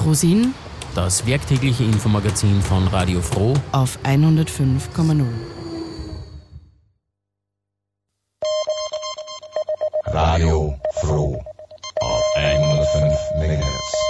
Frohsinn, das werktägliche Infomagazin von Radio Froh auf 105,0. Radio Froh auf 105 MHz.